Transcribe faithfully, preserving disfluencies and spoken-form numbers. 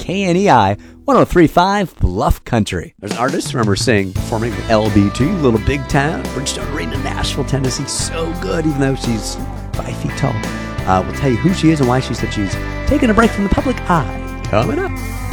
K N E I one oh three point five Bluff Country. There's an artist I remember saying, performing with L B T, Little Big Town, Bridgestone Arena, Nashville, Tennessee. So good, even though she's five feet tall. Uh, we'll tell you who she is and why she said she's taking a break from the public eye. Coming up.